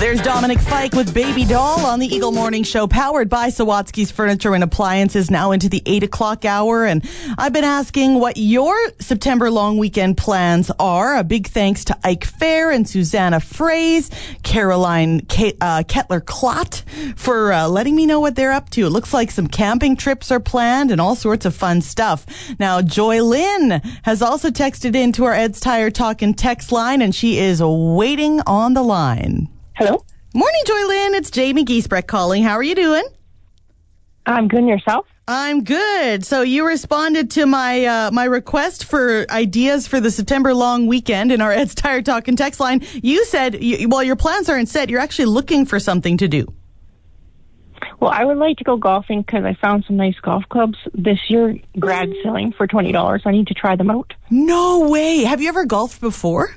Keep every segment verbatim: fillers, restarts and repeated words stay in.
There's Dominic Fike with Baby Doll on the Eagle Morning Show, powered by Sawatsky's Furniture and Appliances, now into the eight o'clock hour. And I've been asking what your September long weekend plans are. A big thanks to Ike Fair and Susanna Fraze, Caroline Ke- uh, Kettler-Klott for uh, letting me know what they're up to. It looks like some camping trips are planned and all sorts of fun stuff. Now, Joy Lynn has also texted into our Ed's Tire Talk and text line, and she is waiting on the line. Hello? Morning, Joy Lynn. It's Jamie Giesbrecht calling. How are you doing? I'm good, and yourself? I'm good. So you responded to my uh, my request for ideas for the September long weekend in our Ed's Tire Talk and text line. You said, you, well, your plans aren't set. You're actually looking for something to do. Well, I would like to go golfing because I found some nice golf clubs this year, grad selling for twenty dollars. I need to try them out. No way. Have you ever golfed before?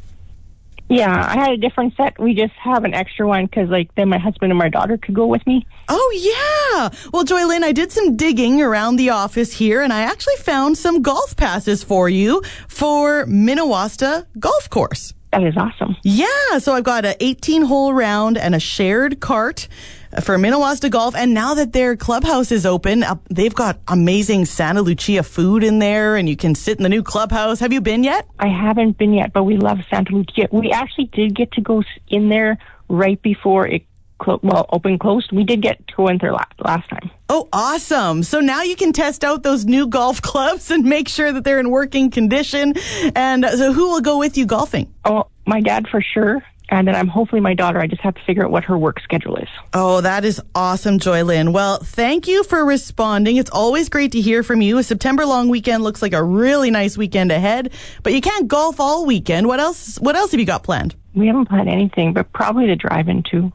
Yeah, I had a different set. We just have an extra one because, like, then my husband and my daughter could go with me. Oh, yeah. Well, Joy Lynn, I did some digging around the office here, and I actually found some golf passes for you for Minnewasta Golf Course. That is awesome. Yeah, so I've got an eighteen-hole round and a shared cart for Minnewasta Golf, and now that their clubhouse is open, uh, they've got amazing Santa Lucia food in there, and you can sit in the new clubhouse. Have you been yet? I haven't been yet, but we love Santa Lucia. We actually did get to go in there right before it clo- well, open closed. We did get to go in there la- last time. Oh, awesome. So now you can test out those new golf clubs and make sure that they're in working condition. And uh, so who will go with you golfing? Oh, my dad for sure. And then I'm hopefully my daughter. I just have to figure out what her work schedule is. Oh, that is awesome, Joy Lynn. Well, thank you for responding. It's always great to hear from you. A September long weekend looks like a really nice weekend ahead, but you can't golf all weekend. What else, what else have you got planned? We haven't planned anything, but probably the drive-in too.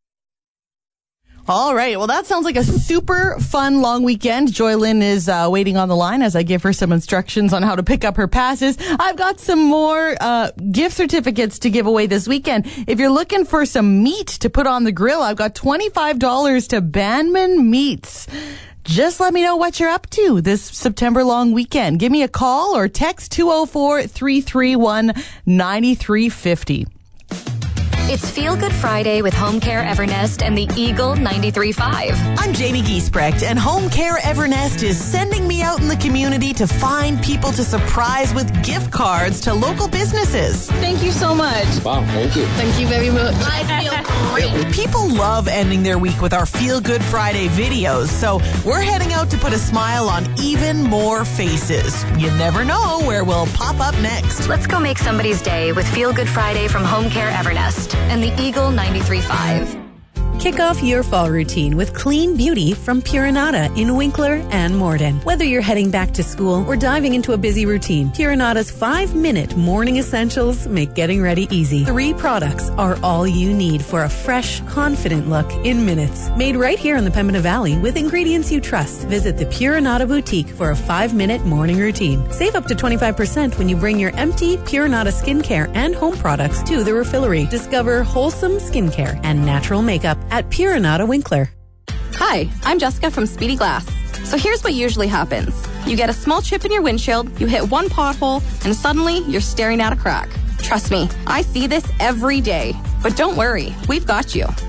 All right. Well, that sounds like a super fun long weekend. Joy Lynn is uh, waiting on the line as I give her some instructions on how to pick up her passes. I've got some more uh, gift certificates to give away this weekend. If you're looking for some meat to put on the grill, I've got twenty-five dollars to Banman Meats. Just let me know what you're up to this September long weekend. Give me a call or text two oh four, three three one, nine three five oh. It's Feel Good Friday with Home Care Evernest and the Eagle ninety-three point five. I'm Jamie Giesbrecht, and Home Care Evernest is sending me out in the community to find people to surprise with gift cards to local businesses. Thank you so much. Wow, thank you. Thank you very much. I feel great. People love ending their week with our Feel Good Friday videos, so we're heading out to put a smile on even more faces. You never know where we'll pop up next. Let's go make somebody's day with Feel Good Friday from Home Care Evernest and the Eagle ninety-three point five. Kick off your fall routine with clean beauty from Purinata in Winkler and Morden. Whether you're heading back to school or diving into a busy routine, Purinata's five-minute morning essentials make getting ready easy. Three products are all you need for a fresh, confident look in minutes. Made right here in the Pembina Valley with ingredients you trust. Visit the Purinata Boutique for a five-minute morning routine. Save up to twenty-five percent when you bring your empty Purinata skincare and home products to the refillery. Discover wholesome skincare and natural makeup at Purinata Winkler. Hi, I'm Jessica from Speedy Glass. So here's what usually happens. You get a small chip in your windshield, you hit one pothole, and suddenly you're staring at a crack. Trust me, I see this every day. But don't worry, we've got you.